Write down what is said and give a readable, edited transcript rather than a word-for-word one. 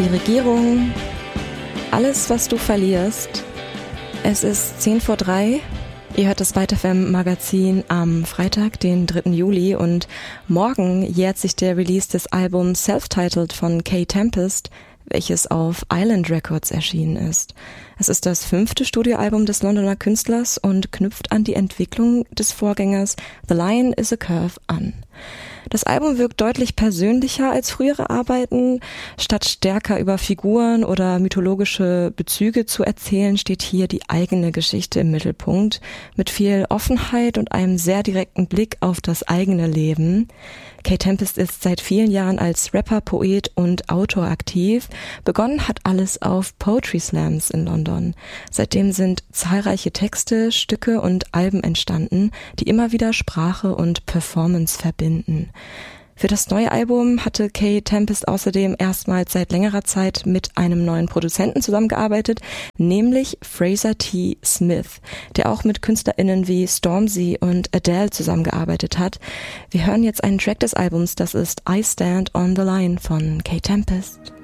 die Regierung, alles, was du verlierst. Es ist 2:10. Ihr hört das Byte FM Magazin am Freitag, den 3. Juli, und morgen jährt sich der Release des Albums Self-Titled von Kae Tempest, welches auf Island Records erschienen ist. Es ist das 5. Studioalbum des Londoner Künstlers und knüpft an die Entwicklung des Vorgängers The Lion is a Curve an. Das Album wirkt deutlich persönlicher als frühere Arbeiten. Statt stärker über Figuren oder mythologische Bezüge zu erzählen, steht hier die eigene Geschichte im Mittelpunkt, mit viel Offenheit und einem sehr direkten Blick auf das eigene Leben. Kae Tempest ist seit vielen Jahren als Rapper, Poet und Autor aktiv. Begonnen hat alles auf Poetry Slams in London. Seitdem sind zahlreiche Texte, Stücke und Alben entstanden, die immer wieder Sprache und Performance verbinden. Für das neue Album hatte Kae Tempest außerdem erstmals seit längerer Zeit mit einem neuen Produzenten zusammengearbeitet, nämlich Fraser T. Smith, der auch mit KünstlerInnen wie Stormzy und Adele zusammengearbeitet hat. Wir hören jetzt einen Track des Albums, das ist I Stand on the Line von Kae Tempest.